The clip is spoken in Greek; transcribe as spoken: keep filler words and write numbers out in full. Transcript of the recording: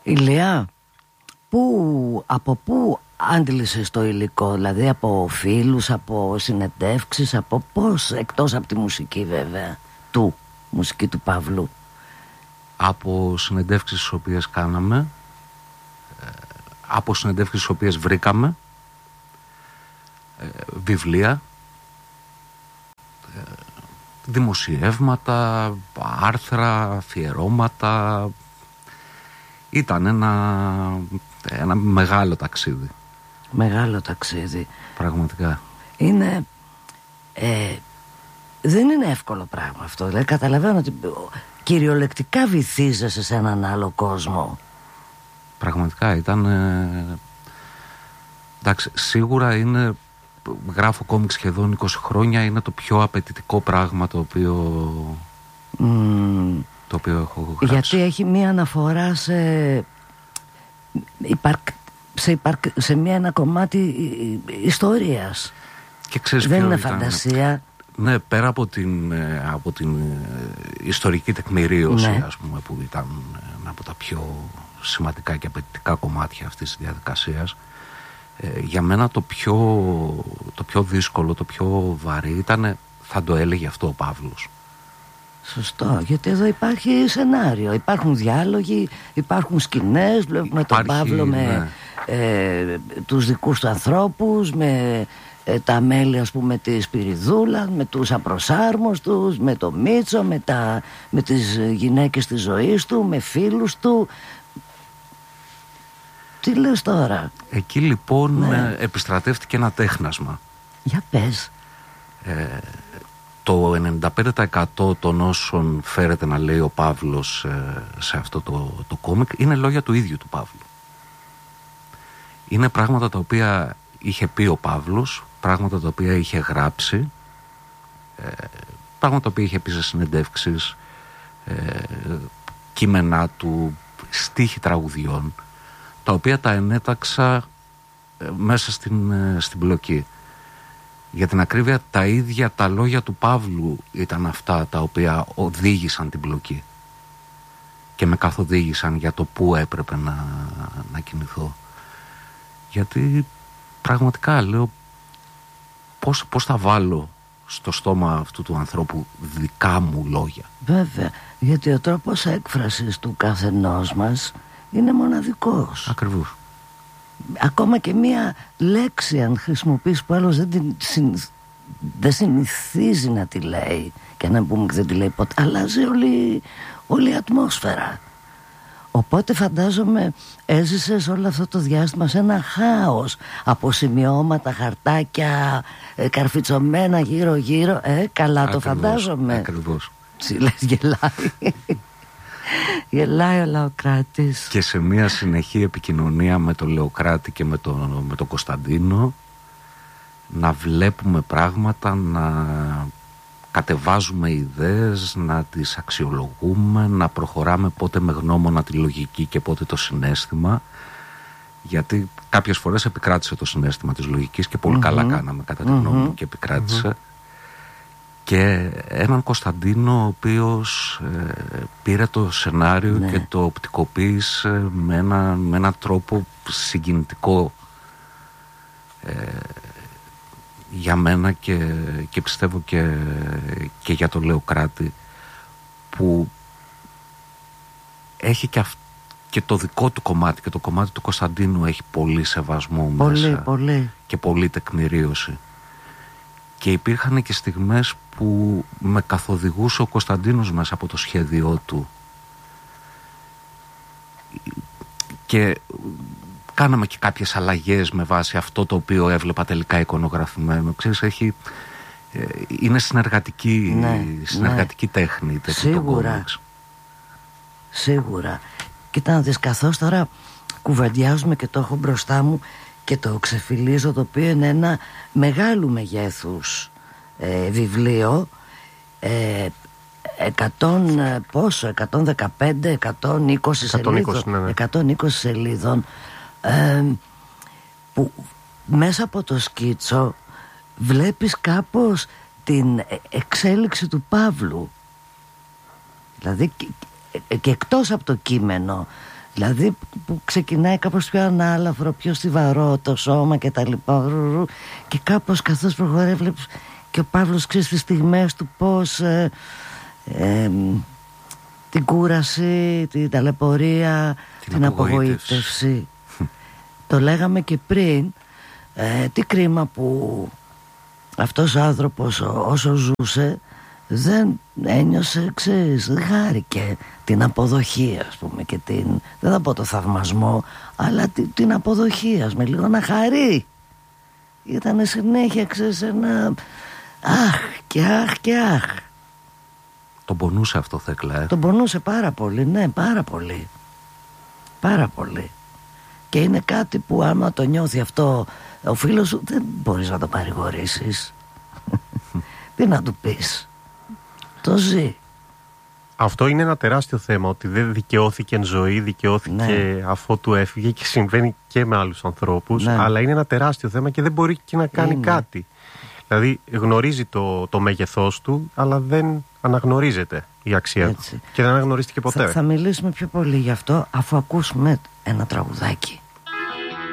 Ηλία, πού, από πού άντλησες το υλικό, δηλαδή από φίλους, από συνεντεύξεις, από πώς, εκτός από τη μουσική βέβαια, του, μουσική του Παύλου? Από συνεντεύξεις τις οποίες κάναμε, από συνεντεύξεις τις οποίες βρήκαμε, βιβλία, δημοσιεύματα, άρθρα, αφιερώματα. Ήταν ένα, ένα μεγάλο ταξίδι. Μεγάλο ταξίδι. Πραγματικά. Είναι ε, δεν είναι εύκολο πράγμα αυτό. Δηλαδή καταλαβαίνω ότι κυριολεκτικά βυθίζεσαι σε έναν άλλο κόσμο. Πραγματικά ήταν ε, εντάξει, σίγουρα είναι, γράφω κόμικ σχεδόν είκοσι χρόνια, είναι το πιο απαιτητικό πράγμα το οποίο mm. το οποίο έχω γράψει. Γιατί έχει μία αναφορά σε υπαρκ... σε, υπαρκ... σε μία ένα κομμάτι ιστορίας. Και ξέρεις, δεν είναι ήταν... φαντασία. Ναι, πέρα από την, από την ιστορική τεκμηρίωση, ναι, ας πούμε, που ήταν ένα από τα πιο σημαντικά και απαιτητικά κομμάτια αυτής της διαδικασίας, ε, για μένα το πιο, το πιο δύσκολο, το πιο βαρύ ήταν, θα το έλεγε αυτό ο Παύλος. Σωστό, γιατί εδώ υπάρχει σενάριο, υπάρχουν διάλογοι, υπάρχουν σκηνές, βλέπουμε υπάρχει, τον Παύλο με ναι. ε, τους δικούς του ανθρώπους, με ε, τα μέλη, ας πούμε, της Πυριδούλα, με τους απροσάρμοστους, με το Μίτσο, με, τα, με τις γυναίκες της ζωής του, με φίλους του. Τι λες τώρα? Εκεί λοιπόν ναι. επιστρατεύτηκε ένα τέχνασμα. Για πες. Ε, το ενενήντα πέντε τοις εκατό των όσων φέρεται να λέει ο Παύλος ε, σε αυτό το, το κόμικ είναι λόγια του ίδιου του Παύλου. Είναι πράγματα τα οποία είχε πει ο Παύλος, πράγματα τα οποία είχε γράψει, ε, πράγματα τα οποία είχε πει σε συνεντεύξεις, ε, κείμενά του, στίχοι τραγουδιών, τα οποία τα ενέταξα ε, μέσα στην, ε, στην πλοκή. Για την ακρίβεια, τα ίδια τα λόγια του Παύλου ήταν αυτά τα οποία οδήγησαν την πλοκή και με καθοδήγησαν για το πού έπρεπε να, να κινηθώ. Γιατί πραγματικά λέω, πώς, πώς θα βάλω στο στόμα αυτού του ανθρώπου δικά μου λόγια? Βέβαια, γιατί ο τρόπος έκφρασης του καθενός μας είναι μοναδικός. Ακριβώς. Ακόμα και μία λέξη αν χρησιμοποιείς που άλλος δεν, την, δεν συνηθίζει να τη λέει, και να πούμε και δεν τη λέει ποτέ, αλλάζει όλη, όλη η ατμόσφαιρα. Οπότε φαντάζομαι έζησες όλο αυτό το διάστημα σε ένα χάος από σημειώματα, χαρτάκια, ε, καρφιτσωμένα γύρω γύρω. Ε, καλά. Ακριβώς, το φαντάζομαι. Ακριβώς. Ψηλές γελάει. Γελάει ο Λαοκράτης. Και σε μια συνεχή επικοινωνία με τον Λεοκράτη και με τον, με τον Κωνσταντίνο, να βλέπουμε πράγματα, να κατεβάζουμε ιδέες, να τις αξιολογούμε, να προχωράμε πότε με γνώμονα τη λογική και πότε το συναίσθημα, γιατί κάποιες φορές επικράτησε το συναίσθημα της λογικής και πολύ mm-hmm. καλά κάναμε κατά τη γνώμη μου mm-hmm. και επικράτησε. Mm-hmm. Και έναν Κωνσταντίνο ο οποίος ε, πήρε το σενάριο ναι. και το οπτικοποίησε με, ένα, με έναν τρόπο συγκινητικό ε, για μένα και, και πιστεύω και, και για τον Λεοκράτη, που έχει και, αυ, και το δικό του κομμάτι, και το κομμάτι του Κωνσταντίνου έχει πολύ σεβασμό πολύ, μέσα πολύ. Και πολύ τεκμηρίωση. Και υπήρχαν και στιγμές που με καθοδηγούσε ο Κωνσταντίνος μέσα από το σχέδιό του και κάναμε και κάποιες αλλαγές με βάση αυτό το οποίο έβλεπα τελικά εικονογραφημένο. Ξέρεις, έχει, είναι συνεργατική, ναι, συνεργατική ναι. τέχνη. Σίγουρα. Σίγουρα. Κοίτα να δεις, καθώς τώρα κουβεντιάζουμε και το έχω μπροστά μου και το ξεφυλίζω, το οποίο είναι ένα μεγάλου μεγέθους ε, βιβλίο, ε, εκατόν, πόσο, εκατόν δεκαπέντε, εκατόν είκοσι σελίδων, ναι, ναι. εκατόν είκοσι σελίδων, ε, που μέσα από το σκίτσο βλέπεις κάπως την εξέλιξη του Παύλου, δηλαδή και, και εκτός από το κείμενο, Δηλαδή που ξεκινάει κάπως πιο ανάλαφρο, πιο στιβαρό το σώμα και τα λοιπά. Και κάπως καθώς προχωράει βλέπεις και ο Παύλος ξέρει στις στιγμές του πώς ε, ε, την κούραση, την ταλαιπωρία, την, την απογοήτευση. Το λέγαμε και πριν, ε, τι κρίμα που αυτός ο άνθρωπος όσο ζούσε δεν ένιωσε, ξέρεις, δεν χάρηκε την αποδοχή, ας πούμε, και την, δεν θα πω το θαυμασμό, αλλά την, την αποδοχή, ας με λίγο να χαρεί. Ήταν συνέχεια, ξέρεις, ένα αχ και αχ και αχ. Τον πονούσε αυτό, Θέκλα, ε? Τον πονούσε πάρα πολύ, ναι, πάρα πολύ. Πάρα πολύ. Και είναι κάτι που άμα το νιώθει αυτό ο φίλος σου, δεν μπορείς να το παρηγορήσεις. Τι να του πεις. Το ζει. Αυτό είναι ένα τεράστιο θέμα, ότι δεν δικαιώθηκε εν ζωή, δικαιώθηκε ναι. αφότου έφυγε, και συμβαίνει και με άλλους ανθρώπους, ναι. αλλά είναι ένα τεράστιο θέμα και δεν μπορεί και να κάνει είναι. κάτι. Δηλαδή γνωρίζει το, το μέγεθός του, αλλά δεν αναγνωρίζεται η αξία Έτσι. του. Και δεν αναγνωρίστηκε ποτέ. Θα, θα μιλήσουμε πιο πολύ γι' αυτό αφού ακούσουμε ένα τραγουδάκι.